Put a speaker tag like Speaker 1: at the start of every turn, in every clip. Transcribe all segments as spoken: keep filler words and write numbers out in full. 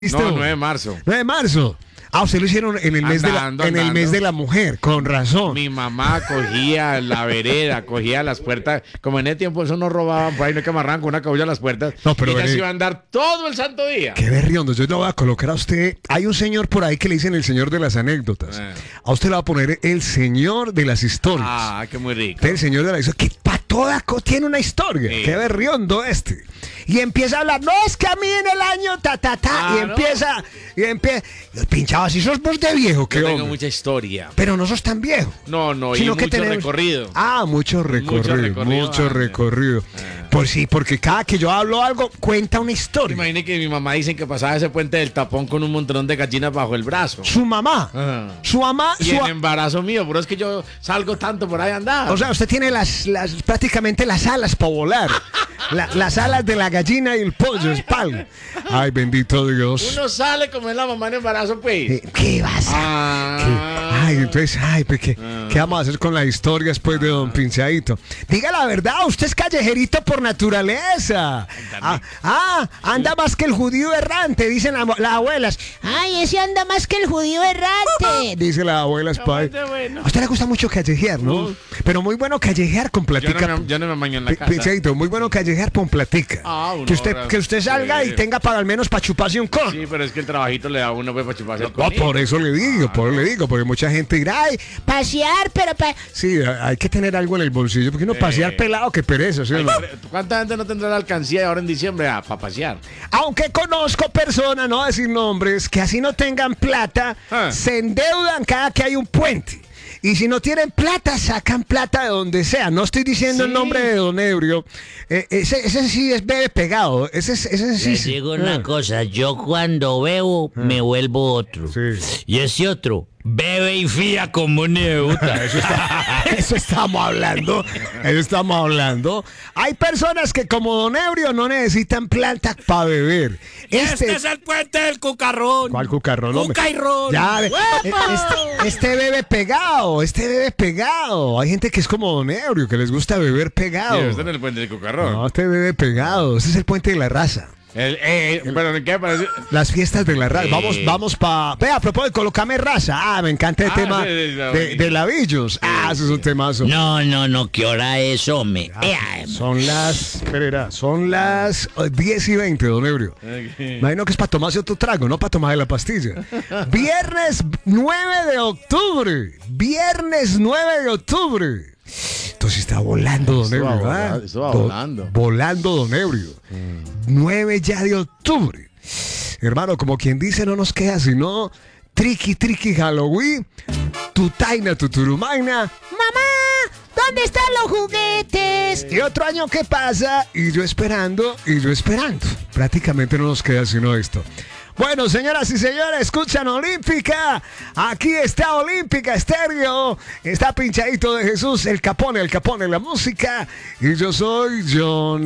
Speaker 1: No, nueve de marzo.
Speaker 2: nueve de marzo. Ah, usted lo hicieron en el mes
Speaker 1: Andando,
Speaker 2: de la, en el mes de la mujer, con razón.
Speaker 1: Mi mamá cogía la vereda, cogía las puertas. Como en ese tiempo eso no robaban, por ahí no que amarraban con una cabulla las puertas.
Speaker 2: No, pero
Speaker 1: y ella
Speaker 2: vení.
Speaker 1: se iba a andar todo el santo día.
Speaker 2: Qué berriondo, yo le voy a colocar a usted. Hay un señor por ahí que le dicen el señor de las anécdotas.
Speaker 1: Eh.
Speaker 2: A usted le va a poner el señor de las historias.
Speaker 1: Ah, qué muy rico.
Speaker 2: Usted, el señor de las historias, que para toda cosa tiene una historia.
Speaker 1: Sí.
Speaker 2: Qué berriondo este. Y empieza a hablar, no, es que a mí en el año ta ta ta.
Speaker 1: Ah,
Speaker 2: y empieza, y empieza. Pinchado, si sos vos de viejo, que
Speaker 1: Yo tengo
Speaker 2: hombre.
Speaker 1: mucha historia.
Speaker 2: Pero no sos tan viejo.
Speaker 1: No, no, y
Speaker 2: Sino que
Speaker 1: mucho
Speaker 2: tenemos-
Speaker 1: recorrido.
Speaker 2: Ah, mucho recorrido,
Speaker 1: recorrido,
Speaker 2: mucho
Speaker 1: ah,
Speaker 2: recorrido.
Speaker 1: ah.
Speaker 2: Pues sí, porque cada que yo hablo algo, cuenta una historia.
Speaker 1: Imagine que mi mamá dicen que pasaba ese puente del tapón con un montón de gallinas bajo el brazo.
Speaker 2: Su mamá,
Speaker 1: Ah.
Speaker 2: su mamá,
Speaker 1: Y
Speaker 2: su
Speaker 1: en
Speaker 2: a-
Speaker 1: embarazo mío, pero es que yo salgo tanto por ahí a andar.
Speaker 2: o sea, usted tiene las, las prácticamente las alas para volar. La- las alas de la gallina y el pollo, es pal. Ay, bendito Dios.
Speaker 1: Uno sale como es la mamá en embarazo, pues.
Speaker 2: Eh, ¿Qué vas a
Speaker 1: Ah.
Speaker 2: ¿Qué? Ay, entonces, ay, pues, ¿qué, ¿qué vamos a hacer con las historias pues de don Pinchadito? Diga la verdad, usted es callejerito por naturaleza. Ah, ah, anda más que el judío errante, dicen la- las abuelas.
Speaker 3: Ay, ese anda más que el judío errante.
Speaker 2: Dice las abuelas, pa.
Speaker 1: Está bueno.
Speaker 2: A usted le gusta mucho callejear, ¿no?
Speaker 1: Uy.
Speaker 2: Pero muy bueno callejear con
Speaker 1: Yo
Speaker 2: platica.
Speaker 1: no, me, yo no me baño en la
Speaker 2: Pi-
Speaker 1: casa.
Speaker 2: Pinchadito, muy bueno callejear con platica.
Speaker 1: Ah, una
Speaker 2: que usted
Speaker 1: hora.
Speaker 2: que usted salga
Speaker 1: Sí.
Speaker 2: y tenga para al menos para chuparse un con.
Speaker 1: Sí, pero es que el trabajito le da a uno pues, para chuparse el
Speaker 2: No,
Speaker 1: conito.
Speaker 2: por eso le digo, por eso le digo, porque mucha gente dirá, ay,
Speaker 3: Pasear, pero pa...
Speaker 2: sí, hay que tener algo en el bolsillo, porque uno pasear pelado que pereza, ¿sí o no?
Speaker 1: ¿Cuánta gente no tendrá la alcancía ahora en diciembre ah, para pasear?
Speaker 2: Aunque conozco personas, no voy a decir nombres, que así no tengan plata,
Speaker 1: Ah.
Speaker 2: se endeudan cada que hay un puente. Y si no tienen plata, sacan plata de donde sea. No estoy diciendo el
Speaker 1: Sí.
Speaker 2: nombre de Don Ebrio. Eh, ese, ese sí es bebe pegado. Ese, es- ese sí.
Speaker 4: Les
Speaker 2: sí.
Speaker 4: digo
Speaker 2: Ah.
Speaker 4: una cosa, yo cuando bebo me vuelvo otro.
Speaker 2: Sí.
Speaker 4: Y ese otro bebe y fía como neuta.
Speaker 2: Eso, está- eso estamos hablando. Eso estamos hablando. Hay personas que, como Don Ebrio, no necesitan plata para beber.
Speaker 4: Este es el puente del cucarrón.
Speaker 2: ¿Cuál cucarrón? hombre?
Speaker 4: Cuca y ron.
Speaker 2: Ya, eh,
Speaker 4: ¡Huepa!
Speaker 2: este, este bebe pegado, este bebe pegado. Hay gente que es como Don Ebrio, que les gusta beber pegado.
Speaker 1: Sí, está en el puente del Cucarrón.
Speaker 2: No, este bebe pegado. Ese es el puente de la raza.
Speaker 1: El, eh, pero ¿en qué parece?
Speaker 2: Las fiestas de la raza.
Speaker 1: Sí.
Speaker 2: Vamos, vamos pa. Vea, a propósito, colocame raza. Ah, me encanta el
Speaker 1: Ah,
Speaker 2: tema
Speaker 1: sí, sí, sí,
Speaker 2: de,
Speaker 1: sí.
Speaker 2: de labillos. Ah, eso es un temazo.
Speaker 4: No, no, no, ¿qué hora es, hombre? Ea,
Speaker 2: Son las. Espera, son las eh, diez y veinte, Don Ebrio. Imagino que es para tomarse otro trago, no para tomar la pastilla. Viernes nueve de octubre. Viernes nueve de octubre. Entonces está volando, Don
Speaker 1: Eso va
Speaker 2: Ebrio.
Speaker 1: volando,
Speaker 2: ¿ah?
Speaker 1: eso va
Speaker 2: Do-
Speaker 1: volando.
Speaker 2: Volando, Don Ebrio. nueve ya de octubre. Hermano, como quien dice, no nos queda sino triqui, triqui, Halloween. Tutaina, tuturumaina.
Speaker 3: Mamá, ¿dónde están los juguetes?
Speaker 2: Y otro año que pasa, y yo esperando, y yo esperando. Prácticamente no nos queda sino esto. Bueno, señoras y señores, escuchan Olímpica. Aquí está Olímpica Estéreo. Está Pinchadito de Jesús, el Capone, el Capone, la música. Y yo soy John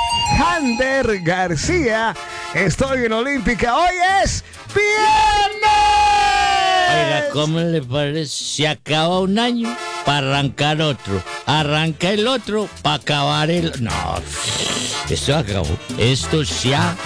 Speaker 2: Hander García. Estoy en Olímpica. Hoy es viernes.
Speaker 4: Oiga, ¿cómo le parece? Se acaba un año para arrancar otro. Arranca el otro para acabar el... No, esto acabó. Esto se ha